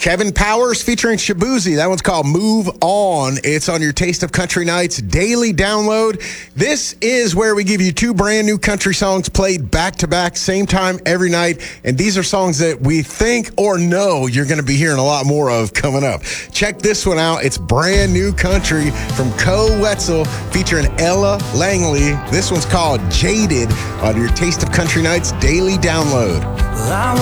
Kevin Powers featuring Shabuzi. That one's called Move On. It's on your Taste of Country Nights daily download. This is where we give you two brand new country songs played back to back, same time every night. And these are songs that we think or know you're going to be hearing a lot more of coming up. Check this one out. It's brand new country from Co Wetzel featuring Ella Langley. This one's called Jaded on your Taste of Country Nights daily download. Well,